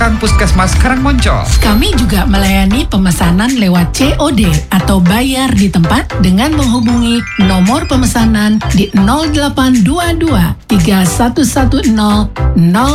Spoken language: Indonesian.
kawasan Puskesmas Karangmoncol. Kami juga melayani pemesanan lewat COD atau bayar di tempat dengan menghubungi nomor pemesanan di 0822 3110